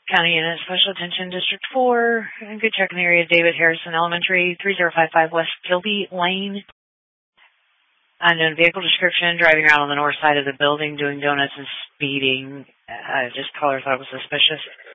County Unit Special Attention District 4. Good check in the area. David Harrison Elementary, 3055 West Gilby Lane. Unknown vehicle description, driving around on the north side of the building, doing donuts and speeding. Just caller thought it was suspicious.